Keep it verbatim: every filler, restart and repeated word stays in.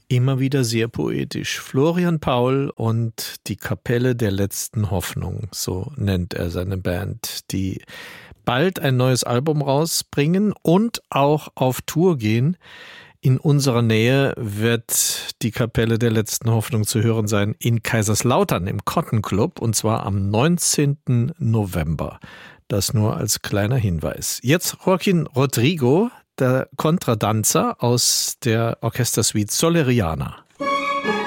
Immer wieder sehr poetisch. Florian Paul und die Kapelle der letzten Hoffnung, so nennt er seine Band, die bald ein neues Album rausbringen und auch auf Tour gehen. In unserer Nähe wird die Kapelle der letzten Hoffnung zu hören sein in Kaiserslautern im Cotton Club, und zwar am neunzehnten November. Das nur als kleiner Hinweis. Jetzt Joaquín Rodrigo, der Kontradanzer aus der Orchestersuite Soleriana.